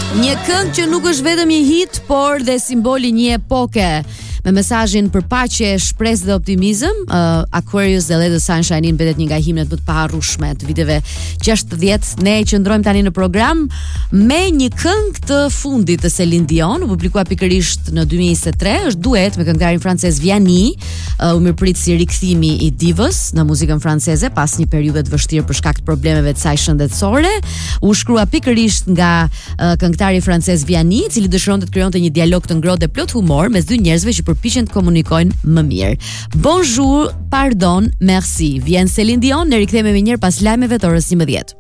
Një këngë që nuk është vetëm një hit, por dhe simboli një epoke. Me mesazhin për paqe, shpresë dhe optimizëm, Aquarius dhe Let the Sunshine mbetet një nga himnet më të paharrueshme të viteve 60. Ne qëndrojmë tani në program me një këngë të fundit të Celine Dion, u publikua pikërisht në 2023, është duet me këngëtarin francez Vianney, u mirëprit si rikthimi i divës në muzikën franceze pas një periudhe të vështirë për shkak të problemeve të saj shëndetësore. U shkrua pikërisht nga këngëtari francez Vianney, i cili dëshironte të krijonte një dialog të ngrohtë dhe plot humor mes dy njerëzve që përpiqen të komunikojnë më mirë. Bonjour, pardon, merci. Vjen Celine Dion, ne rikthehemi më njëherë pas lajmeve të orës 11.